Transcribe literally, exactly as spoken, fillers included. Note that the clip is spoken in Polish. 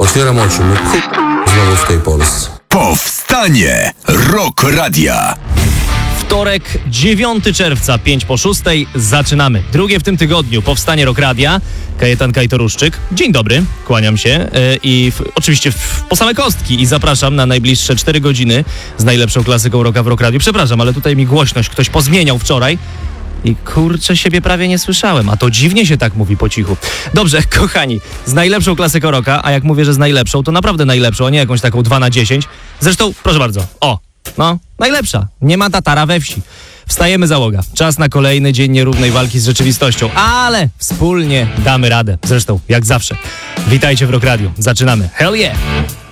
Otwieram oczy, no k***a, znowu w tej Polsce. Powstanie Rock Radia. Wtorek, dziewiątego czerwca, pięć po szóstej. Zaczynamy. Drugie w tym tygodniu Powstanie Rock Radia. Kajetan Kajtoruszczyk. Dzień dobry, kłaniam się. Yy, I w, oczywiście w, po same kostki i zapraszam na najbliższe cztery godziny z najlepszą klasyką rocka w Rock Radiu. Przepraszam, ale tutaj mi głośność ktoś pozmieniał wczoraj. I kurczę, siebie prawie nie słyszałem, a to dziwnie się tak mówi po cichu. Dobrze, kochani, z najlepszą klasyką rocka, a jak mówię, że z najlepszą, to naprawdę najlepszą, a nie jakąś taką dwa na dziesięć. Zresztą, proszę bardzo, o, no, najlepsza, nie ma tatara we wsi. Wstajemy, załoga, czas na kolejny dzień nierównej walki z rzeczywistością, ale wspólnie damy radę, zresztą, jak zawsze. Witajcie w Rock Radiu, zaczynamy, hell yeah!